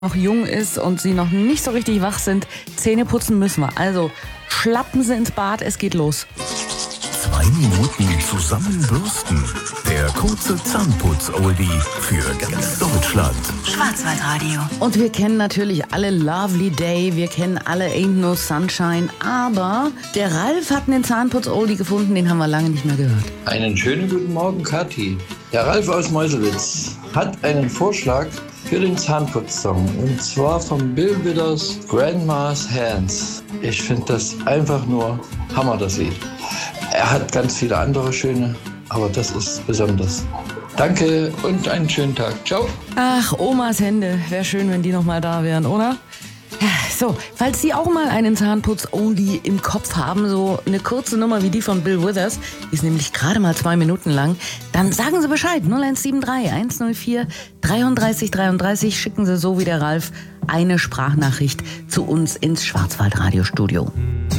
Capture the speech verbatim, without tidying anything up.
noch jung ist und sie noch nicht so richtig wach sind, Zähne putzen müssen wir. Also schlappen Sie ins Bad, es geht los. Zwei Minuten zusammenbürsten. Der kurze Zahnputz-Oldie für ganz Deutschland. Schwarzwaldradio. Und wir kennen natürlich alle Lovely Day, wir kennen alle Ain't No Sunshine, aber der Ralf hat einen Zahnputz-Oldie gefunden, den haben wir lange nicht mehr gehört. Einen schönen guten Morgen, Kathi. Der Ralf aus Meuselwitz hat einen Vorschlag für den Zahnputzsong, und zwar von Bill Withers Grandma's Hands. Ich finde das einfach nur Hammer, das Lied. Er hat ganz viele andere schöne, aber das ist besonders. Danke und einen schönen Tag. Ciao. Ach, Omas Hände, wäre schön, wenn die noch mal da wären, oder? So, falls Sie auch mal einen Zahnputz-Oldie im Kopf haben, so eine kurze Nummer wie die von Bill Withers, die ist nämlich gerade mal zwei Minuten lang, dann sagen Sie Bescheid. null eins sieben drei eins null vier dreiunddreißig dreiunddreißig, schicken Sie so wie der Ralf eine Sprachnachricht zu uns ins Schwarzwaldradiostudio.